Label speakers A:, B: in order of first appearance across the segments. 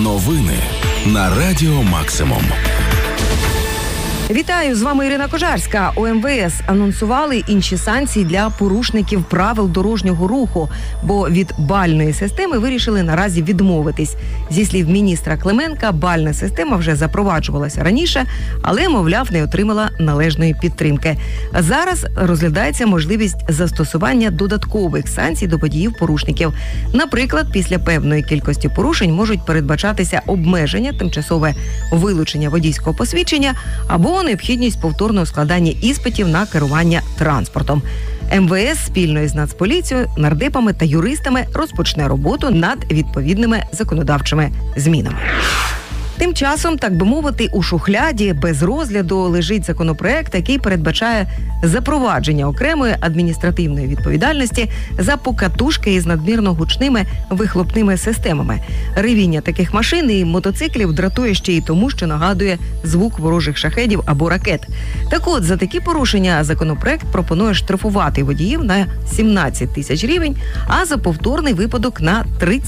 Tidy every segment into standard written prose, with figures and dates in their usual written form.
A: Новини на Радіо Максимум.
B: Вітаю, з вами Ірина Кожарська. У МВС анонсували інші санкції для порушників правил дорожнього руху, бо від бальної системи вирішили наразі відмовитись. Зі слів міністра Клименка, бальна система вже запроваджувалася раніше, але, мовляв, не отримала належної підтримки. Зараз розглядається можливість застосування додаткових санкцій до водіїв-порушників. Наприклад, після певної кількості порушень можуть передбачатися обмеження, тимчасове вилучення водійського посвідчення або необхідність повторного складання іспитів на керування транспортом. МВС спільно із Нацполіцією, нардепами та юристами розпочне роботу над відповідними законодавчими змінами. Тим часом, так би мовити, у шухляді без розгляду лежить законопроект, який передбачає запровадження окремої адміністративної відповідальності за покатушки із надмірно гучними вихлопними системами. Ревіння таких машин і мотоциклів дратує ще й тому, що нагадує звук ворожих шахедів або ракет. Так от, за такі порушення законопроект пропонує штрафувати водіїв на 17 тисяч гривень, а за повторний випадок на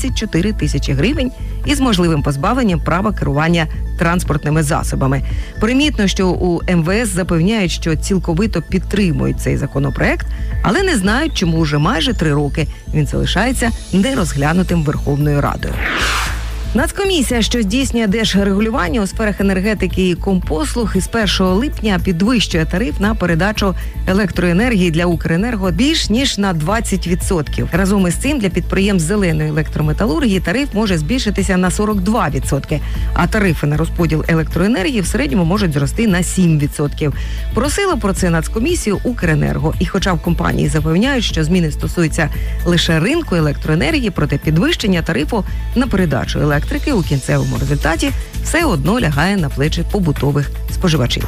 B: 34 тисячі гривень із можливим позбавленням права керування транспортними засобами. Примітно, що у МВС запевняють, що цілковито підтримують цей законопроект, але не знають, чому вже майже 3 роки він залишається нерозглянутим Верховною Радою. Нацкомісія, що здійснює держрегулювання у сферах енергетики і компослуг, із 1 липня підвищує тариф на передачу електроенергії для Укренерго більш ніж на 20%. Разом із цим для підприємств зеленої електрометалургії тариф може збільшитися на 42%, а тарифи на розподіл електроенергії в середньому можуть зрости на 7%. Просила про це Нацкомісію Укренерго. І хоча в компанії запевняють, що зміни стосуються лише ринку електроенергії, проте підвищення тарифу на передачу електрики у кінцевому результаті все одно лягає на плечі побутових споживачів.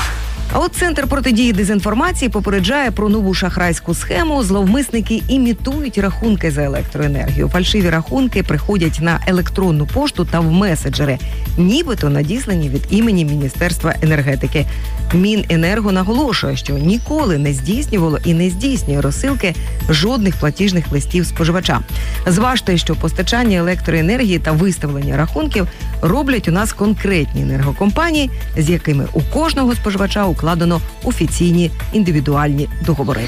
B: А от Центр протидії дезінформації попереджає про нову шахрайську схему. Зловмисники імітують рахунки за електроенергію. Фальшиві рахунки приходять на електронну пошту та в меседжери, нібито надіслані від імені Міністерства енергетики. Міненерго наголошує, що ніколи не здійснювало і не здійснює розсилки жодних платіжних листів споживача. Зважте, що постачання електроенергії та виставлення рахунків роблять у нас конкретні енергокомпанії, з якими у кожного споживача укладено офіційні індивідуальні договори.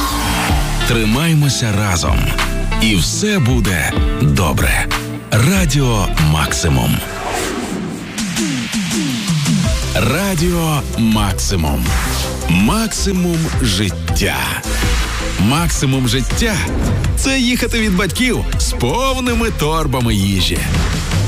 A: Тримаймося разом. І все буде добре. Радіо Максимум. Радіо Максимум. Максимум життя. Максимум життя – це їхати від батьків з повними торбами їжі.